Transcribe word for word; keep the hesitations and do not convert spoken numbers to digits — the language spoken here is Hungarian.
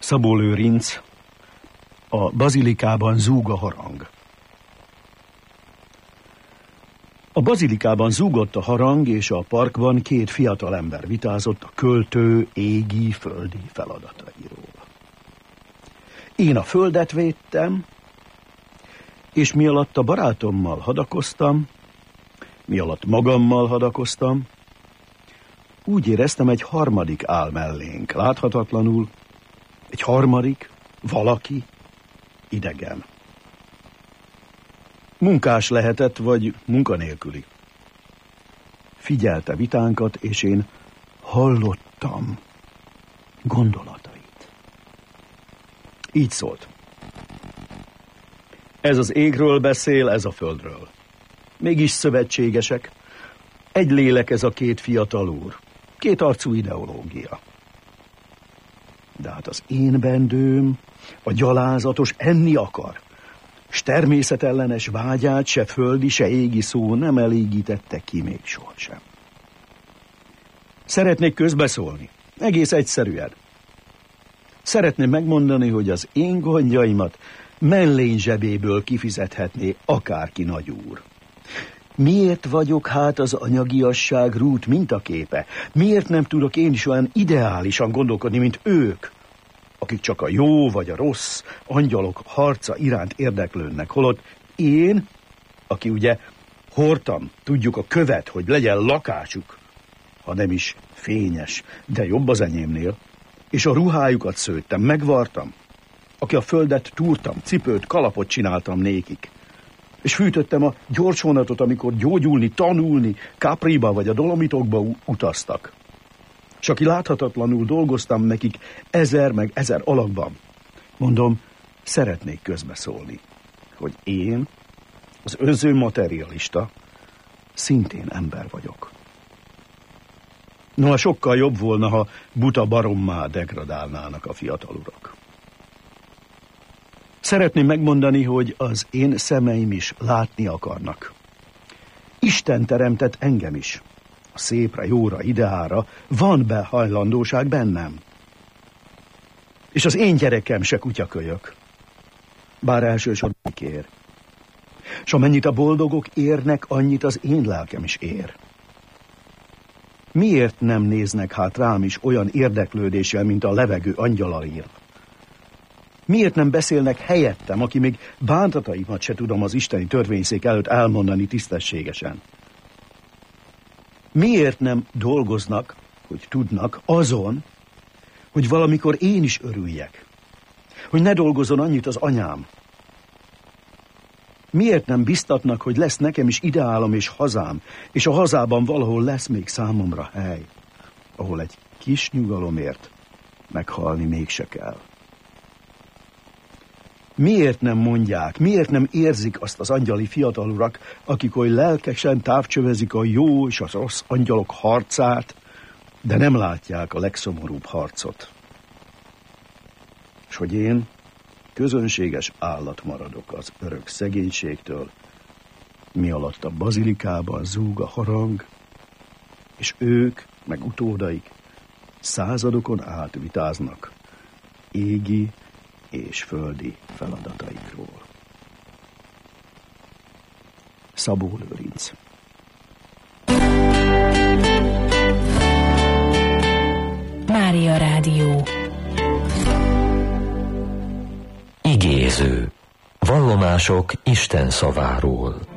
Szabó Lőrinc, a bazilikában zúg a harang. A bazilikában zúgott a harang, és a parkban két fiatal ember vitázott a költő égi, földi feladatairól. Én a földet védtem, és mi alatt a barátommal hadakoztam, mi alatt magammal hadakoztam, úgy éreztem, egy harmadik áll mellénk, láthatatlanul, egy harmadik, valaki, idegen. Munkás lehetett, vagy munkanélküli. Figyelte vitánkat, és én hallottam gondolatait. Így szólt. Ez az égről beszél, ez a földről. Mégis szövetségesek. Egy lélek ez a két fiatal úr. Két arcú ideológia. De hát az én bendőm, a gyalázatos enni akar, s természetellenes vágyát se földi, se égi szó nem elégítette ki még sohasem. Szeretnék közbeszólni, egész egyszerűen. Szeretném megmondani, hogy az én gondjaimat mellény zsebéből kifizethetné akárki nagyúr. Miért vagyok hát az anyagiasság rút mintaképe? Miért nem tudok én is olyan ideálisan gondolkodni, mint ők, akik csak a jó vagy a rossz angyalok harca iránt érdeklődnek, holott én, aki ugye hordtam, tudjuk a követ, hogy legyen lakásuk, ha nem is fényes, de jobb az enyémnél, és a ruhájukat szőttem, megvartam, aki a földet túrtam, cipőt, kalapot csináltam nékik, és fűtöttem a gyorsvonatot, amikor gyógyulni, tanulni, Capriba vagy a Dolomitokba utaztak. És aki láthatatlanul dolgoztam nekik ezer meg ezer alakban. Mondom, szeretnék közbeszólni, hogy én, az önző materialista, szintén ember vagyok. Noha sokkal jobb volna, ha buta barommá degradálnának a fiatal urak. Szeretném megmondani, hogy az én szemeim is látni akarnak. Isten teremtett engem is. A szépre, jóra, ideára van behajlandóság bennem. És az én gyerekem se kutyakölyök. Bár elsősorban kér. S amennyit a boldogok érnek, annyit az én lelkem is ér. Miért nem néznek hát rám is olyan érdeklődéssel, mint a levegő angyala ír? Miért nem beszélnek helyettem, aki még bántataimat se tudom az isteni törvényszék előtt elmondani tisztességesen? Miért nem dolgoznak, hogy tudnak azon, hogy valamikor én is örüljek? Hogy ne dolgozzon annyit az anyám? Miért nem biztatnak, hogy lesz nekem is ideálom és hazám, és a hazában valahol lesz még számomra hely, ahol egy kis nyugalomért meghalni mégse kell? Miért nem mondják, miért nem érzik azt az angyali fiatalurak, akik oly lelkesen távcsövezik a jó és a rossz angyalok harcát, de nem látják a legszomorúbb harcot? És hogy én közönséges állat maradok az örök szegénységtől, mi alatt a bazilikában zúg a harang, és ők, meg utódaik századokon át vitáznak égi és földi feladataikról. Szabó Lőrinc. Mária Rádió. Igéző. Vallomások Isten szaváról.